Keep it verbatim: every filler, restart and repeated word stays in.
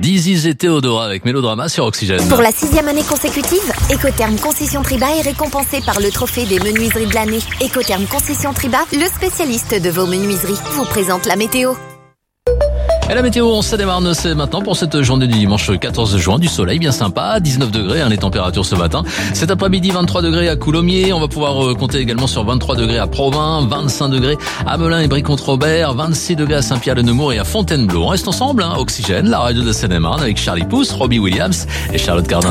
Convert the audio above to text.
Diziz et Théodora avec Mélodrama sur Oxygène. Pour la sixième année consécutive, Ecotherm Concession Triba est récompensé par le trophée des menuiseries de l'année. Ecotherm Concession Triba, le spécialiste de vos menuiseries, vous présente la météo. Et la météo, on se démarre, c'est maintenant pour cette journée du dimanche quatorze juin, du soleil bien sympa, dix-neuf degrés hein, les températures ce matin. Cet après-midi, vingt-trois degrés à Coulommiers, on va pouvoir euh, compter également sur vingt-trois degrés à Provins, vingt-cinq degrés à Melun et Brie-Comte-Robert, vingt-six degrés à Saint-Pierre-de-Nemours et à Fontainebleau. On reste ensemble, hein, Oxygène, la radio de Seine-et-Marne avec Charlie Pouce, Robbie Williams et Charlotte Cardin.